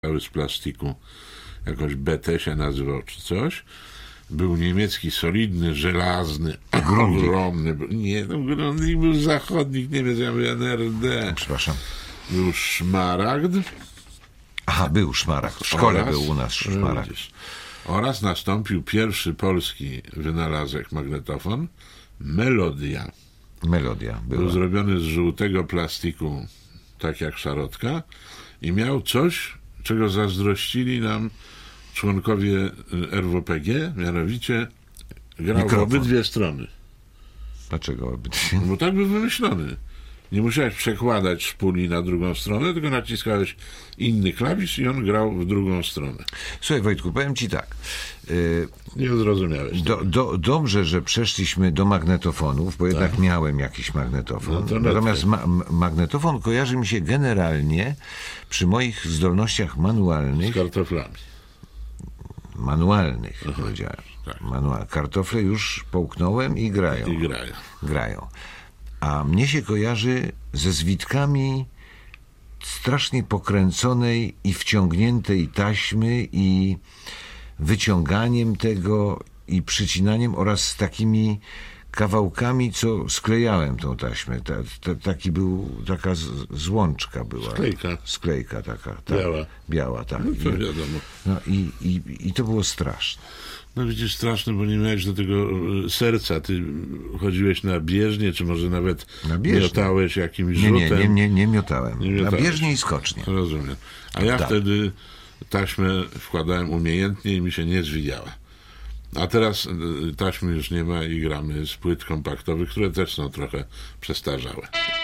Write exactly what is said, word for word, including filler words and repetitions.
z plastiku, jakoś B T się nazywał czy coś. Był niemiecki, solidny, żelazny, Grundig. ogromny. Nie, no Grundig był zachodnik, Niemiec, ja mówię N R D. Przepraszam. Był szmaragd. Aha, był szmaragd. W szkole oraz, był u nas szmaragd. widzisz, oraz nastąpił pierwszy polski wynalazek magnetofon, Melodia. Melodia była. Był zrobiony z żółtego plastiku, tak jak szarotka, i miał coś, czego zazdrościli nam członkowie R W P G, mianowicie grał w Mikrofon. obydwie strony. Dlaczego obydwie? Bo tak był wymyślony. Nie musiałeś przekładać szpuli na drugą stronę, tylko naciskałeś inny klawisz i on grał w drugą stronę. Słuchaj, Wojtku, powiem ci tak. Y, Nie zrozumiałeś. Do, do, dobrze, że przeszliśmy do magnetofonów, bo jednak miałem jakiś magnetofon. No to Natomiast ma, m- magnetofon kojarzy mi się generalnie przy moich zdolnościach Z manualnych, kartoflami. manualnych powiedziałem. tak. Manual. Kartofle już połknąłem i grają. I grają. grają. A mnie się kojarzy ze zwitkami strasznie pokręconej i wciągniętej taśmy i wyciąganiem tego i przycinaniem oraz z takimi kawałkami, co sklejałem tą taśmę. Ta, ta, taki był, taka z, złączka była. Sklejka. Sklejka taka. Ta, Biała. Biała, tak. No to I, wiadomo. no i, i, i to było straszne. No widzisz, straszne, bo nie miałeś do tego e, serca. Ty chodziłeś na bieżnię, czy może nawet Na bieżnię. miotałeś jakimś Nie, nie, rzutem. nie, nie, nie miotałem. Nie Na miotałeś. bieżnię i skocznie. Rozumiem. A ja Tak. wtedy taśmę wkładałem umiejętnie i mi się nie zwijała. A teraz y, taśmy już nie ma i gramy z płyt kompaktowych, które też są trochę przestarzałe.